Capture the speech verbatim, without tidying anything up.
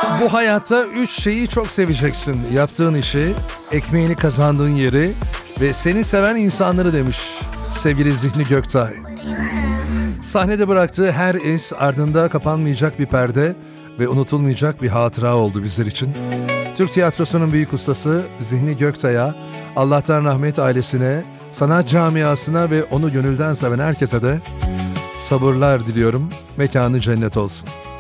Bu hayatta üç şeyi çok seveceksin. Yaptığın işi, ekmeğini kazandığın yeri ve seni seven insanları demiş sevgili Zihni Göktay. Sahnede bıraktığı her iz ardında kapanmayacak bir perde ve unutulmayacak bir hatıra oldu bizler için. Türk tiyatrosunun büyük ustası Zihni Göktay'a, Allah'tan rahmet ailesine, sanat camiasına ve onu gönülden seven herkese de sabırlar diliyorum. Mekanı cennet olsun.